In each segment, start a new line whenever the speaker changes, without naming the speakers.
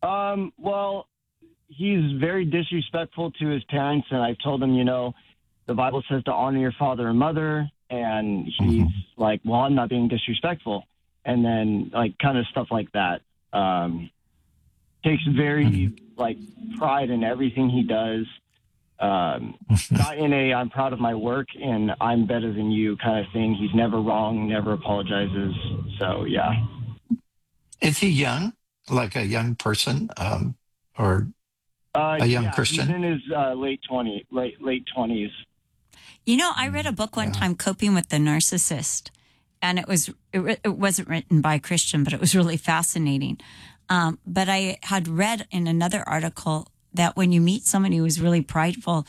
Well, he's very disrespectful to his parents, and I've told him, the Bible says to honor your father and mother, and he's like, well, I'm not being disrespectful. And then, kind of stuff like that. Takes very, pride in everything he does. Not in a I'm proud of my work and I'm better than you kind of thing. He's never wrong, never apologizes. So, yeah.
Is he young, like a young person, or a young Christian?
He's in his late 20s.
I read a book one time, Coping with the Narcissist, and it wasn't written by a Christian, but it was really fascinating. But I had read in another article that when you meet somebody who is really prideful,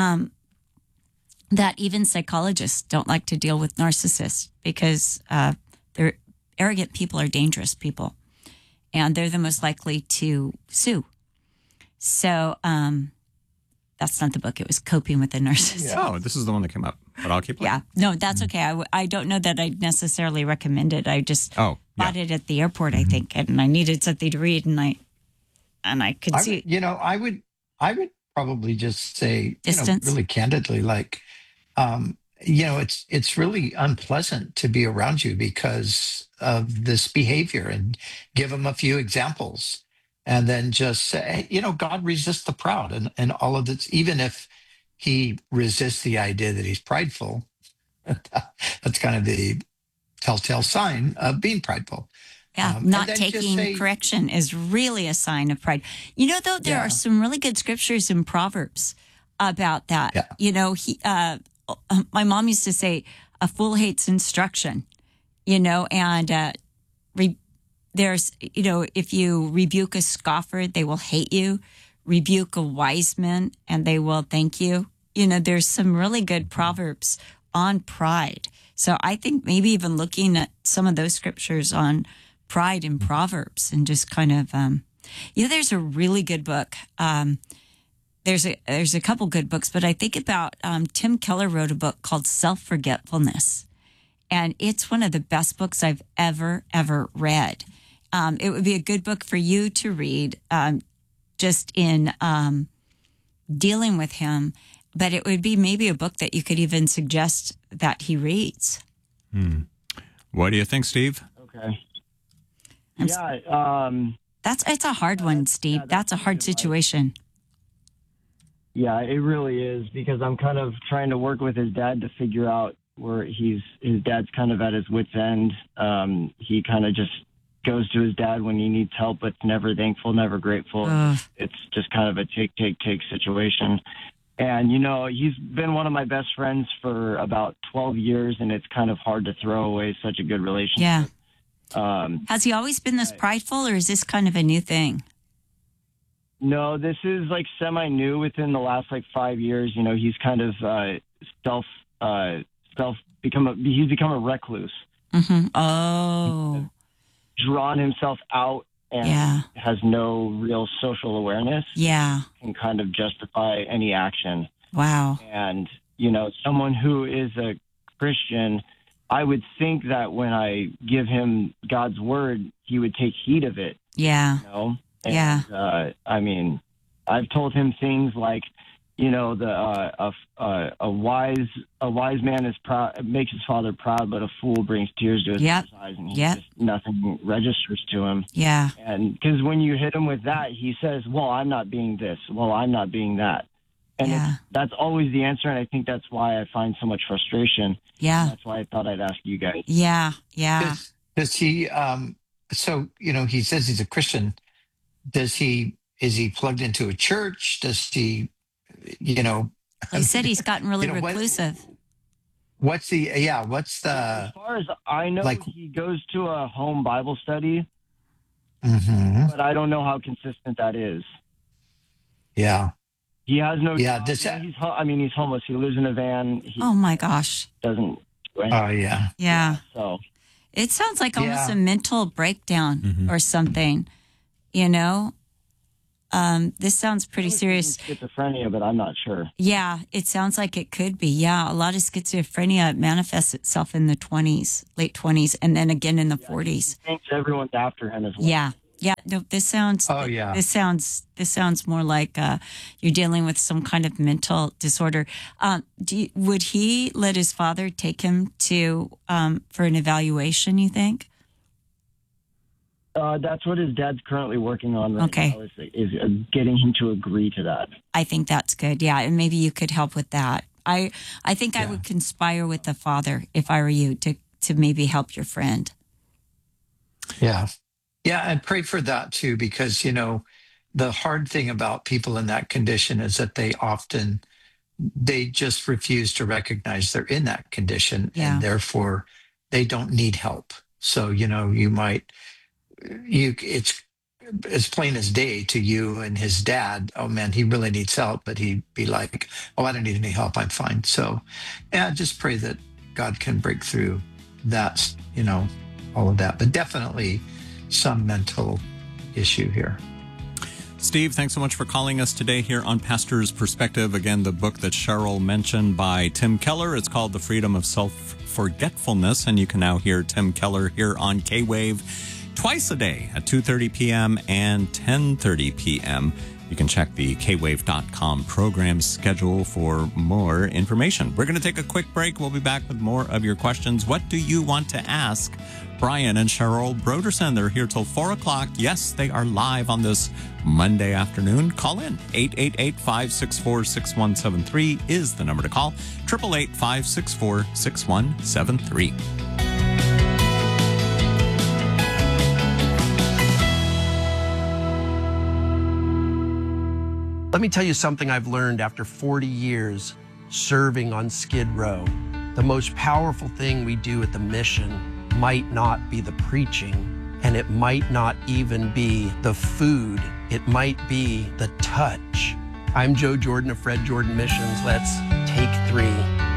that even psychologists don't like to deal with narcissists because they're arrogant people are dangerous people, and they're the most likely to sue. So that's not the book. It was Coping with the Narcissist.
Yeah. Oh, this is the one that came up. But I'll keep looking.
Yeah. No, that's okay. I don't know that I necessarily recommend it. I just bought it at the airport, I think, and I needed something to read, and I could see.
I would probably just say,
distance.
Really candidly, it's really unpleasant to be around you because of this behavior, and give them a few examples. And then just say, God resists the proud, and all of this, even if he resists the idea that he's prideful, that's kind of the telltale sign of being prideful.
Yeah, not taking correction is really a sign of pride. Though, there are some really good scriptures in Proverbs about that. Yeah. My mom used to say, a fool hates instruction, and there's, if you rebuke a scoffer, they will hate you. Rebuke a wise man, and they will thank you. There's some really good Proverbs on pride. So I think maybe even looking at some of those scriptures on pride in Proverbs and just kind of, there's a really good book. There's a couple good books, but I think about Tim Keller wrote a book called Self-Forgetfulness, and it's one of the best books I've ever read. It would be a good book for you to read, just in dealing with him, but it would be maybe a book that you could even suggest that he reads.
What do you think, Steve?
Okay.
It's a hard one, Steve. That's a hard situation.
Yeah, it really is, because I'm kind of trying to work with his dad to figure out where his dad's kind of at his wit's end. He kind of just goes to his dad when he needs help, but never thankful, never grateful. It's just kind of a take situation. And, he's been one of my best friends for about 12 years, and it's kind of hard to throw away such a good relationship.
Yeah. Has he always been this prideful, or is this kind of a new thing?
No, this is semi-new within the last 5 years. He's kind of he's become a recluse.
Mm-hmm. Oh.
Drawn himself out and has no real social awareness.
Yeah.
Can kind of justify any action.
Wow.
And, someone who is a Christian, I would think that when I give him God's word, he would take heed of it.
Yeah.
And, I've told him things like, a wise man is proud, makes his father proud, but a fool brings tears to his eyes, and just nothing registers to him.
Yeah.
And because when you hit him with that, he says, "Well, I'm not being this. Well, I'm not being that." And that's always the answer, and I think that's why I find so much frustration.
Yeah.
That's why I thought I'd ask you guys.
Yeah. Yeah.
Does he? He says he's a Christian. Is he plugged into a church? Does he?
He said he's gotten really reclusive.
What's the?
As far as I know, he goes to a home Bible study, but I don't know how consistent that is.
Yeah.
He has no.
Yeah.
He's homeless. He lives in a van.
Oh my gosh.
Doesn't.
Oh yeah.
Yeah.
So.
It sounds like almost a mental breakdown or something. This sounds pretty serious.
Schizophrenia, but I'm not sure.
Yeah, it sounds like it could be. Yeah, a lot of schizophrenia manifests itself in the late 20s, and then again in the 40s.
He thinks everyone's after him as well.
Yeah, no, this sounds.
Oh, yeah.
This sounds more like you're dealing with some kind of mental disorder. Would he let his father take him to for an evaluation? You think?
That's what his dad's currently working on right now. Is getting him to agree to that.
I think that's good. Yeah, and maybe you could help with that. I think I would conspire with the father if I were you to maybe help your friend.
Yeah. Yeah, and pray for that too, because, the hard thing about people in that condition is that they just refuse to recognize they're in that condition, and therefore they don't need help. So, it's as plain as day to you and his dad. Oh man, he really needs help, but he'd be like, oh, I don't need any help. I'm fine. So yeah, just pray that God can break through that, all of that, but definitely some mental issue here.
Steve, thanks so much for calling us today here on Pastor's Perspective. Again, the book that Cheryl mentioned by Tim Keller, it's called The Freedom of Self-Forgetfulness, and you can now hear Tim Keller here on K-Wave twice a day at 2:30 p.m. and 10:30 p.m. You can check the kwave.com program schedule for more information. We're going to take a quick break. We'll be back with more of your questions. What do you want to ask Brian and Cheryl Brodersen? They're here till 4 o'clock. Yes, they are live on this Monday afternoon. Call in. 888-564-6173 is the number to call. 888-564-6173.
Let me tell you something I've learned after 40 years serving on Skid Row. The most powerful thing we do at the mission might not be the preaching, and it might not even be the food. It might be the touch. I'm Joe Jordan of Fred Jordan Missions. Let's take 3.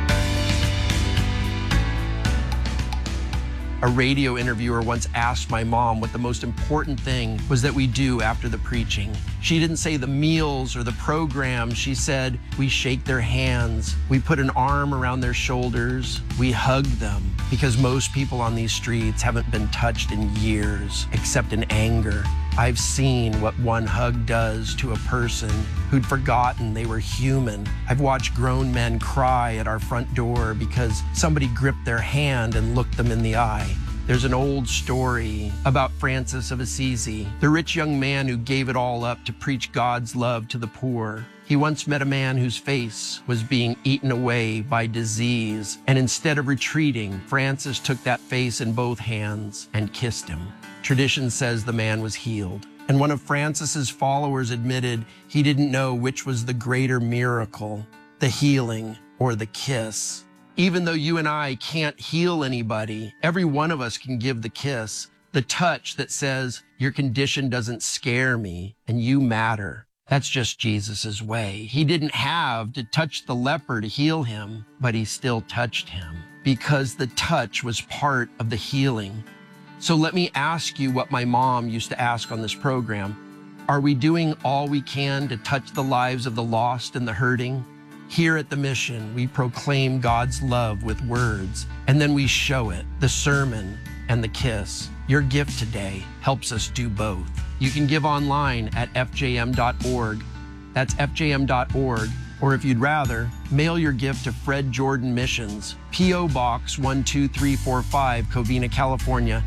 A radio interviewer once asked my mom what the most important thing was that we do after the preaching. She didn't say the meals or the program. She said, we shake their hands, we put an arm around their shoulders, we hug them, because most people on these streets haven't been touched in years, except in anger. I've seen what one hug does to a person who'd forgotten they were human. I've watched grown men cry at our front door because somebody gripped their hand and looked them in the eye. There's an old story about Francis of Assisi, the rich young man who gave it all up to preach God's love to the poor. He once met a man whose face was being eaten away by disease, and instead of retreating, Francis took that face in both hands and kissed him. Tradition says the man was healed, and one of Francis's followers admitted he didn't know which was the greater miracle, the healing or the kiss. Even though you and I can't heal anybody, every one of us can give the kiss, the touch that says, your condition doesn't scare me and you matter. That's just Jesus's way. He didn't have to touch the leper to heal him, but he still touched him because the touch was part of the healing. So let me ask you what my mom used to ask on this program. Are we doing all we can to touch the lives of the lost and the hurting? Here at the mission, we proclaim God's love with words, and then we show it, the sermon and the kiss. Your gift today helps us do both. You can give online at fjm.org. That's fjm.org. Or if you'd rather, mail your gift to Fred Jordan Missions, P.O. Box 12345, Covina, California,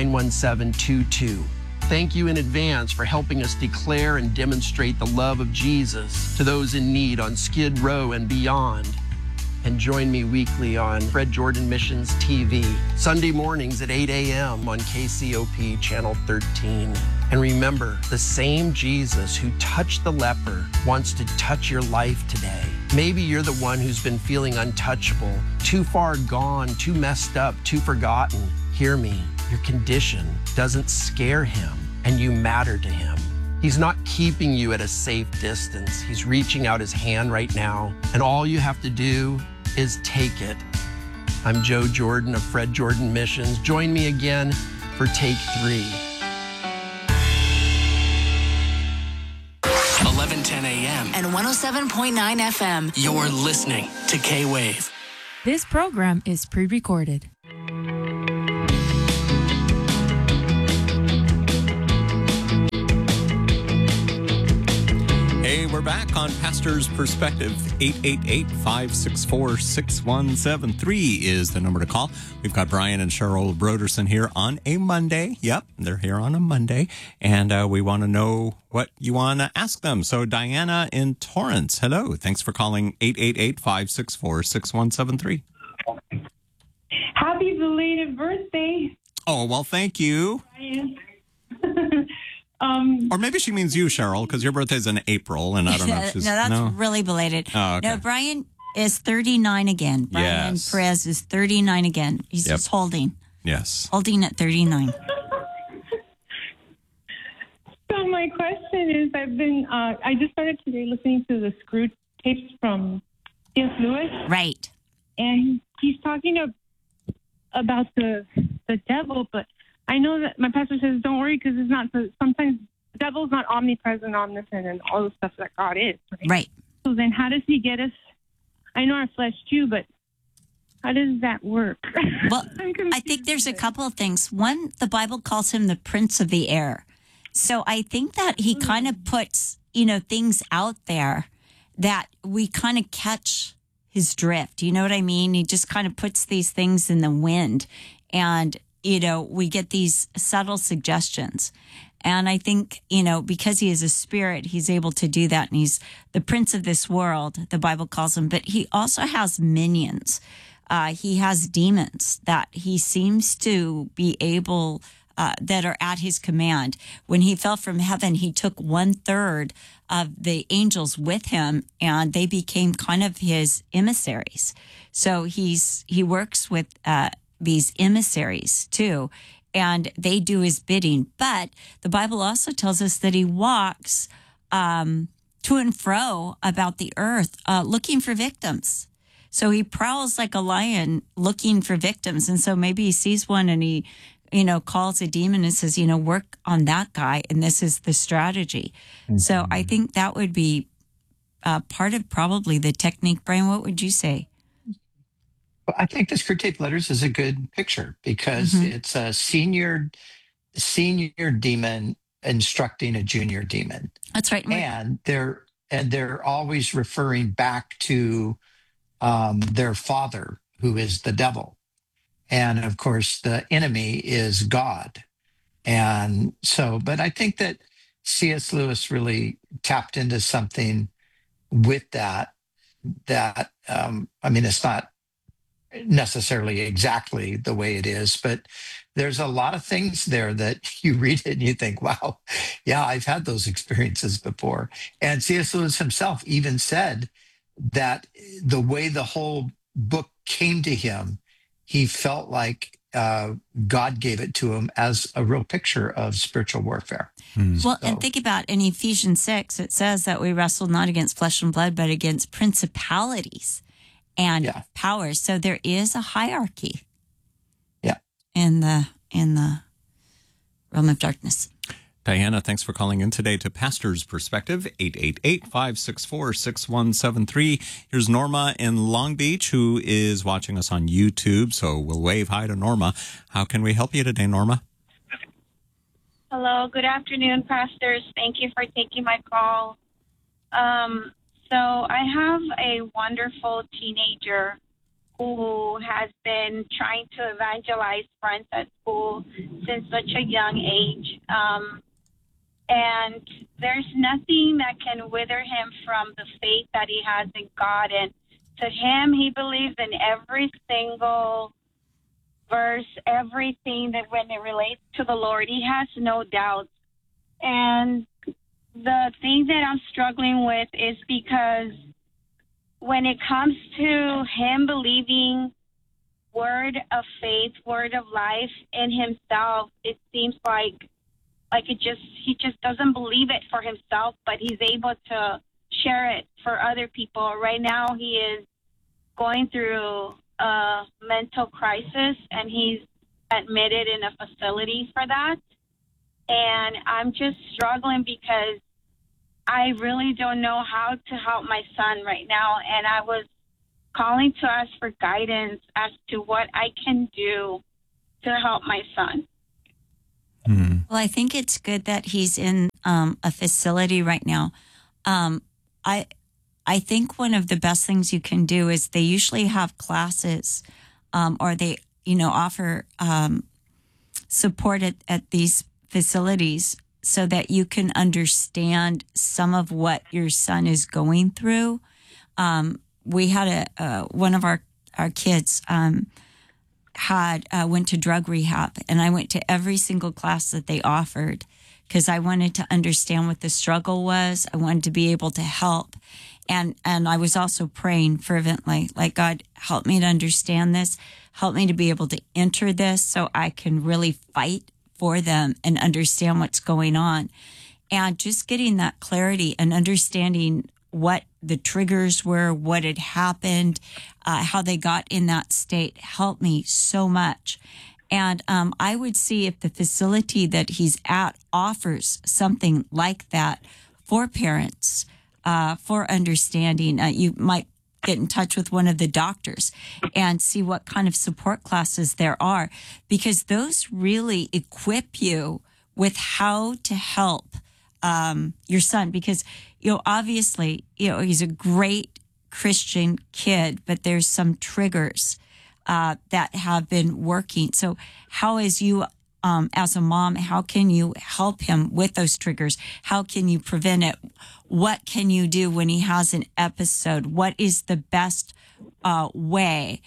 91722. Thank you in advance for helping us declare and demonstrate the love of Jesus to those in need on Skid Row and beyond. And join me weekly on Fred Jordan Missions TV, Sunday mornings at 8 a.m. on KCOP Channel 13. And remember, the same Jesus who touched the leper wants to touch your life today. Maybe you're the one who's been feeling untouchable, too far gone, too messed up, too forgotten. Hear me, your condition doesn't scare him, and you matter to him. He's not keeping you at a safe distance. He's reaching out his hand right now, and all you have to do is take it. I'm Joe Jordan of Fred Jordan Missions. Join me again for Take 3.
11:10 a.m. and 107.9 FM. You're listening to K-Wave.
This program is pre-recorded.
we're back on Pastor's Perspective. 888-564-6173 is the number to call. We've got Brian and Cheryl Broderson here on a Monday. Yep, they're here on a Monday. And we want to know what you want to ask them. So Diana in Torrance, hello. Thanks for calling 888-564-6173.
Happy belated birthday.
Oh, well, thank you. Or maybe she means you, Cheryl, because your birthday's in April, and I don't know if she's...
No, that's really belated.
Oh, okay.
No, Brian is 39 again. Brian Perez is 39 again. He's just holding.
Yes.
Holding at 39.
So my question is, I just started today listening to the Screw tapes from C.S. Lewis.
Right.
And he's talking about the devil, but I know that my pastor says, don't worry, because it's not, sometimes the devil's not omnipresent, omniscient, and all the stuff that God is.
Right.
So then how does he get us? I know our flesh too, but how does that work?
Well, I think there's a couple of things. One, the Bible calls him the prince of the air. So I think that he kind of puts, things out there that we kind of catch his drift. You know what I mean? He just kind of puts these things in the wind, and we get these subtle suggestions. And I think, because he is a spirit, he's able to do that. And he's the prince of this world, the Bible calls him. But he also has minions. He has demons that he seems to be able, that are at his command. When he fell from heaven, he took 1/3 of the angels with him, and they became kind of his emissaries. So he works with these emissaries too, and they do his bidding. But the Bible also tells us that he walks to and fro about the earth looking for victims. So he prowls like a lion looking for victims. And so maybe he sees one and he, calls a demon and says, work on that guy. And this is the strategy. Mm-hmm. So I think that would be part of probably the technique. Brian, what would you say?
I think the Screw Tape Letters is a good picture because it's a senior demon instructing a junior demon.
That's right.
And they're always referring back to their father, who is the devil. And of course, the enemy is God. And so, but I think that C.S. Lewis really tapped into something with that, it's not necessarily exactly the way it is, but there's a lot of things there that you read it and you think, wow, yeah, I've had those experiences before. And C.S. Lewis himself even said that the way the whole book came to him, he felt like God gave it to him as a real picture of spiritual warfare.
Well, and think about in Ephesians 6, it says that we wrestle not against flesh and blood, but against principalities and powers. So there is a hierarchy.
Yeah.
In the realm of darkness.
Diana, thanks for calling in today to Pastor's Perspective, 888-564-6173. Here's Norma in Long Beach, who is watching us on YouTube, so we'll wave hi to Norma. How can we help you today, Norma?
Hello, good afternoon, pastors. Thank you for taking my call. So I have a wonderful teenager who has been trying to evangelize friends at school since such a young age. And there's nothing that can wither him from the faith that he has in God. And to him, he believes in every single verse, everything that when it relates to the Lord, he has no doubts. And the thing that I'm struggling with is because when it comes to him believing word of faith, word of life in himself, it seems like he just doesn't believe it for himself, but he's able to share it for other people. Right now he is going through a mental crisis, and he's admitted in a facility for that. And I'm just struggling because I really don't know how to help my son right now. And I was calling to ask for guidance as to what I can do to help my son.
Well, I think it's good that he's in a facility right now. I think one of the best things you can do is they usually have classes, or they, offer support at these facilities so that you can understand some of what your son is going through. We had one of our kids went to drug rehab, and I went to every single class that they offered because I wanted to understand what the struggle was. I wanted to be able to help. And I was also praying fervently, like, God, help me to understand this. Help me to be able to enter this so I can really fight for them and understand what's going on. And just getting that clarity and understanding what the triggers were, what had happened, how they got in that state helped me so much. And I would see if the facility that he's at offers something like that for parents, for understanding. You might get in touch with one of the doctors and see what kind of support classes there are, because those really equip you with how to help your son. Because, obviously, he's a great Christian kid, but there's some triggers that have been working. So how is you, as a mom, how can you help him with those triggers? How can you prevent it? What can you do when he has an episode? What is the best way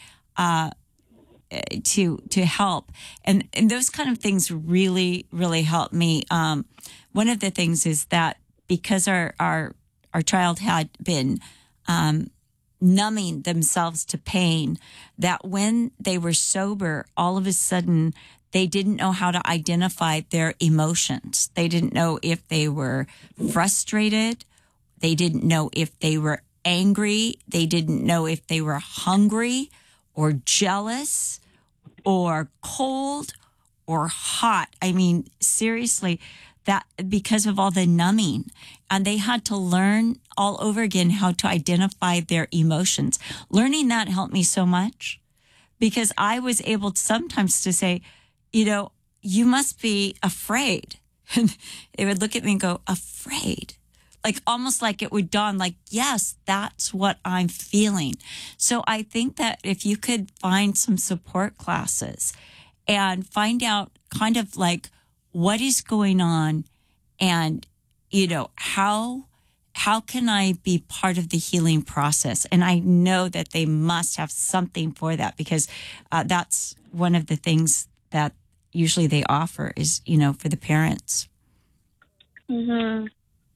to help? And those kind of things really, really help me. One of the things is that because our child had been numbing themselves to pain, that when they were sober, all of a sudden they didn't know how to identify their emotions. They didn't know if they were frustrated. They didn't know if they were angry. They didn't know if they were hungry or jealous or cold or hot. I mean, seriously, that because of all the numbing, and they had to learn all over again how to identify their emotions. Learning that helped me so much, because I was able to sometimes to say, you must be afraid. And they would look at me and go, afraid? Like almost like it would dawn, like, yes, that's what I'm feeling. So I think that if you could find some support classes and find out kind of like what is going on, and, how can I be part of the healing process? And I know that they must have something for that, because that's one of the things that usually they offer is, for the parents.
Mm-hmm.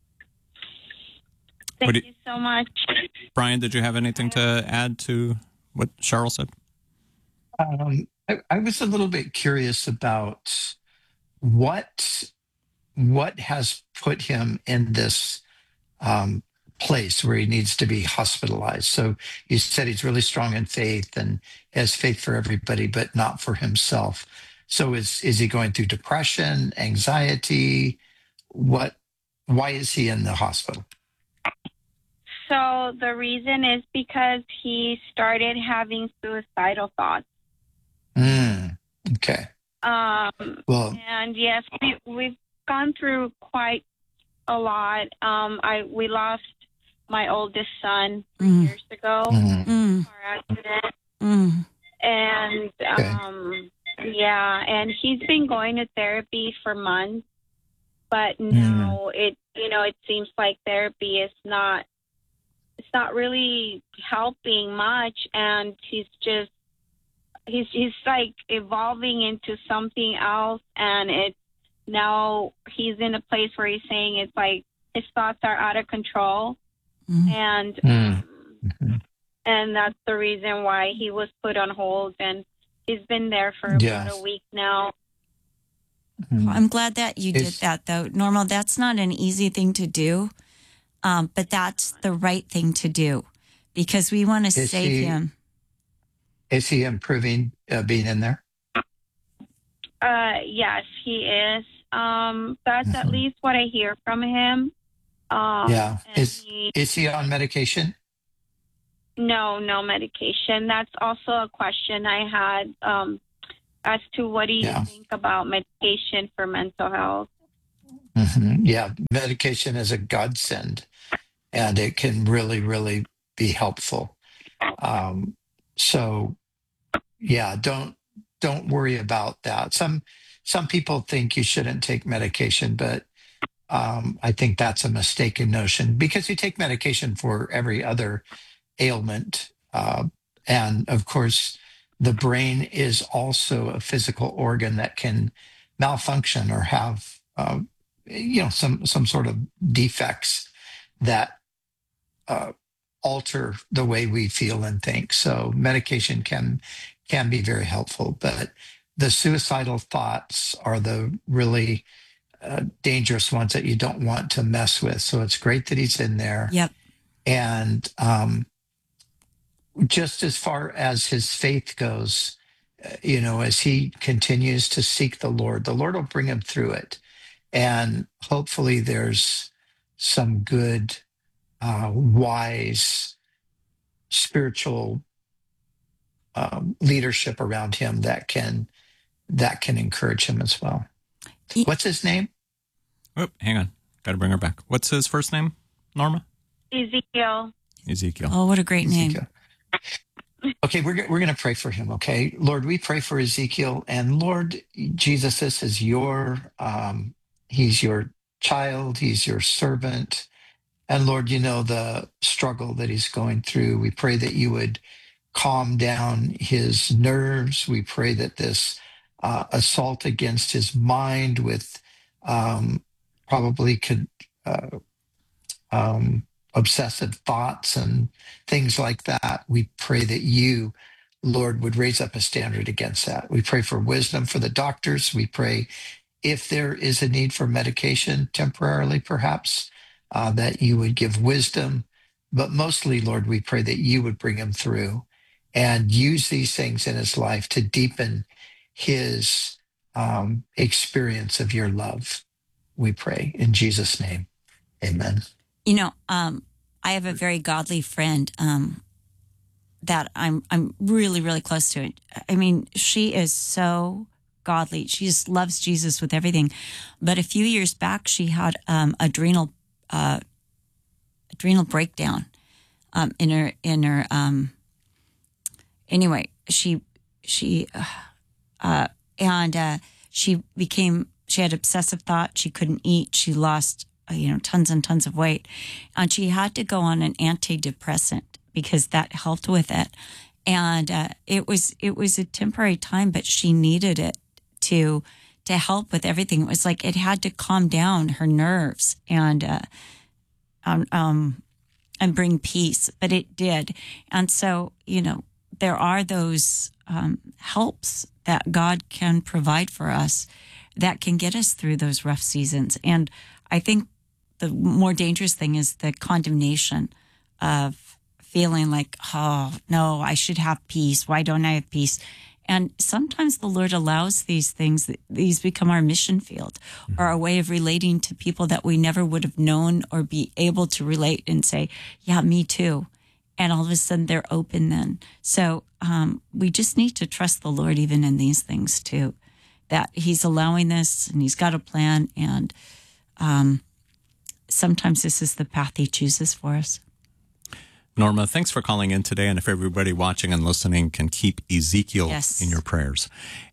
Thank you so much.
Brian, did you have anything to add to what Cheryl said?
I was a little bit curious about what has put him in this place where he needs to be hospitalized. So you said he's really strong in faith and has faith for everybody, but not for himself. So is he going through depression, anxiety? Why is he in the hospital?
So the reason is because he started having suicidal thoughts.
Okay.
And yes, we've gone through quite a lot. We lost my oldest son 3 years ago, car accident, and and he's been going to therapy for months, but now it seems like therapy is not really helping much, and he's like evolving into something else, and now he's in a place where he's saying it's like his thoughts are out of control, and that's the reason why he was put on hold, and he's been there for about a week now.
Well, I'm glad that you did that, though. Normal, that's not an easy thing to do, but that's the right thing to do, because we want to save him.
Is he improving being in there?
Yes, he is. That's at least what I hear from him.
Is he on medication?
No medication. That's also a question I had as to what do you think about medication for mental health?
Yeah, medication is a godsend. and it can really, really be helpful. So yeah, don't worry about that. Some people think you shouldn't take medication, but I think that's a mistaken notion, because you take medication for every other ailment. And of course, the brain is also a physical organ that can malfunction or have, some sort of defects that alter the way we feel and think. So medication can be very helpful, but the suicidal thoughts are the really dangerous ones that you don't want to mess with. So it's great that he's in there.
Yep.
And just as far as his faith goes, as he continues to seek the Lord will bring him through it. And hopefully there's some good, wise, spiritual leadership around him that can encourage him as well. What's his name?
Oh, hang on. Got to bring her back. What's his first name, Norma?
Ezekiel.
Oh, what a great name.
Okay, we're going to pray for him, okay? Lord, we pray for Ezekiel. And Lord Jesus, this is he's your child. He's your servant. And Lord, you know the struggle that he's going through. We pray that you would calm down his nerves. We pray that this assault against his mind with probably could obsessive thoughts and things like that. We pray that you, Lord, would raise up a standard against that. We pray for wisdom for the doctors. We pray if there is a need for medication temporarily, perhaps, that you would give wisdom. But mostly, Lord, we pray that you would bring him through and use these things in his life to deepen his experience of your love. We pray in Jesus' name. Amen.
I have a very godly friend that I'm really, really close to. I mean, she is so godly. She just loves Jesus with everything. But a few years back, she had adrenal breakdown in her. Anyway, she had obsessive thought. She couldn't eat. She lost tons and tons of weight, and she had to go on an antidepressant because that helped with it. And it was a temporary time, but she needed it to help with everything. It was like it had to calm down her nerves and bring peace, but it did. And so there are those helps that God can provide for us that can get us through those rough seasons. And I think the more dangerous thing is the condemnation of feeling like, oh, no, I should have peace. Why don't I have peace? And sometimes the Lord allows these things, these become our mission field or our way of relating to people that we never would have known or be able to relate and say, yeah, me too. And all of a sudden they're open then. So we just need to trust the Lord even in these things too, that he's allowing this and he's got a plan. And sometimes this is the path he chooses for us.
Norma, thanks for calling in today. And if everybody watching and listening can keep Ezekiel in your prayers.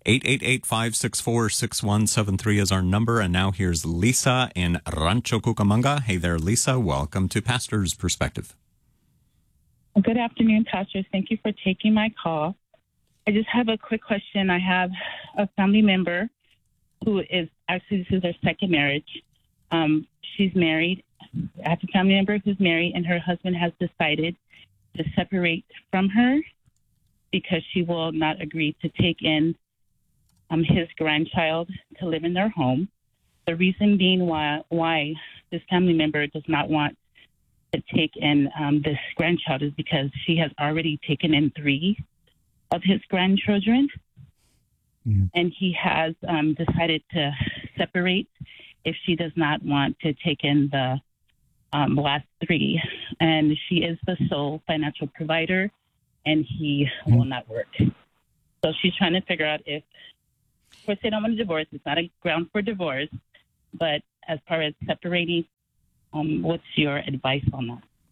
888-564-6173 is our number. And now here's Lisa in Rancho Cucamonga. Hey there, Lisa. Welcome to Pastor's Perspective.
Good afternoon, pastors. Thank you for taking my call. I just have a quick question. I have a family member who is actually, this is their second marriage. She's married. I have a family member who's married, and her husband has decided to separate from her because she will not agree to take in his grandchild to live in their home. The reason being why this family member does not want to take in this grandchild is because she has already taken in 3 of his grandchildren, and he has decided to separate if she does not want to take in the last 3. And she is the sole financial provider, and he will not work. So she's trying to figure out if, of course, they don't want a divorce. It's not a ground for divorce. But as far as separating, what's your advice on that?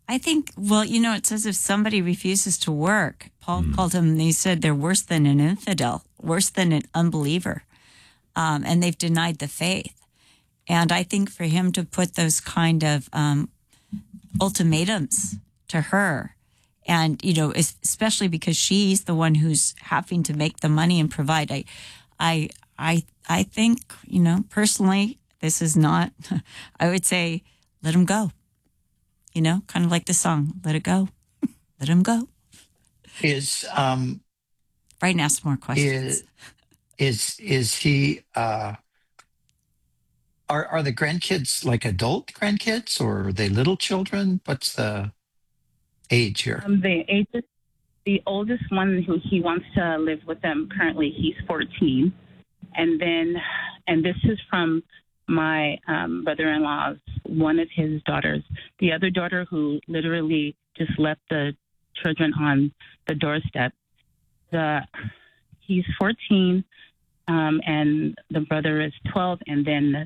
I think, well, it says if somebody refuses to work, Paul called them, he said they're worse than an infidel, worse than an unbeliever, and they've denied the faith. And I think for him to put those kind of ultimatums to her, and, especially because she's the one who's having to make the money and provide, I think, personally, this is not, I would say, let him go. Kind of like the song, let it go. Let him go. Brian asked more questions.
Is he, are the grandkids like adult grandkids or are they little children? What's the age here?
The oldest one who he wants to live with them currently, he's 14. And this is from my brother-in-law's, one of his daughters. The other daughter who literally just left the children on the doorstep. He's 14, and the brother is 12, and then